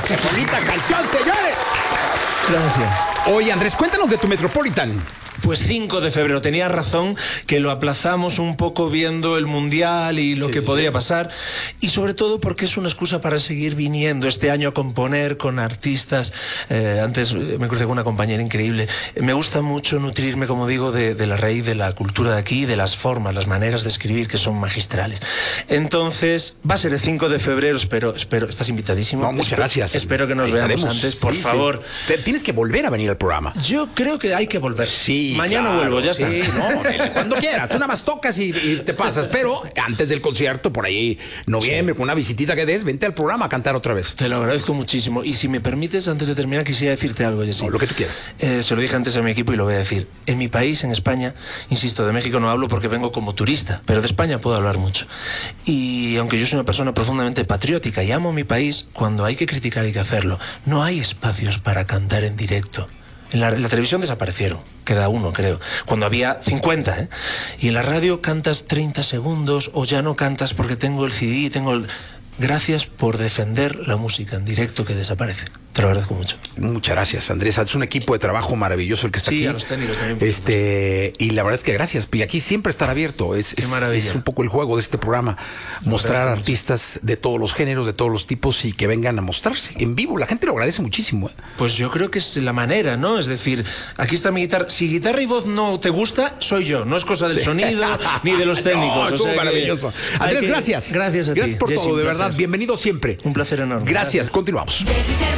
¡Qué bonita canción, señores! Gracias. Oye, Andrés, cuéntanos de tu Metropolitan. Pues 5 de febrero, tenía razón que lo aplazamos un poco viendo el Mundial y lo que podría pasar, y sobre todo porque es una excusa para seguir viniendo este año a componer con artistas. Antes me crucé con una compañera increíble. Me gusta mucho nutrirme, como digo, de la raíz de la cultura de aquí, de las formas, las maneras de escribir que son magistrales. Entonces, va a ser el 5 de febrero, espero, estás invitadísimo. No, muchas gracias. Espero que nos veamos antes, por favor. Tienes que volver a venir al programa. Yo creo que hay que volver. Sí. Mañana claro, vuelvo, ya está. Sí, no, cuando quieras. Tú nada más tocas y te pasas. Pero antes del concierto, por ahí, noviembre, con una visitita que des, vente al programa a cantar otra vez. Te lo agradezco muchísimo. Y si me permites, antes de terminar, quisiera decirte algo, Jessy. No, lo que tú quieras. Se lo dije antes a mi equipo y lo voy a decir. En mi país, en España, insisto, de México no hablo porque vengo como turista, pero de España puedo hablar mucho. Y aunque yo soy una persona profundamente patriótica y amo mi país, cuando hay que criticar hay que hacerlo. No hay espacios para cantar en directo. En la televisión desaparecieron, queda uno, creo. Cuando había 50, ¿eh? Y en la radio cantas 30 segundos o ya no cantas porque tengo el CD, Gracias por defender la música en directo que desaparece. Te lo agradezco mucho. Muchas gracias, Andrés. Es un equipo de trabajo maravilloso el que está aquí. Sí, a los técnicos también. Y la verdad es que gracias. Y aquí siempre estar abierto. Qué maravilla. Es un poco el juego de este programa. Mostrar artistas de todos los géneros, de todos los tipos y que vengan a mostrarse en vivo. La gente lo agradece muchísimo. Pues yo creo que es la manera, ¿no? Es decir, aquí está mi guitarra. Si guitarra y voz no te gusta, soy yo. No es cosa del sonido ni de los técnicos. No, estuvo maravilloso. Andrés, gracias. Gracias a ti. Gracias por todo, de verdad. Bienvenido siempre. Un placer enorme. Gracias. Continuamos.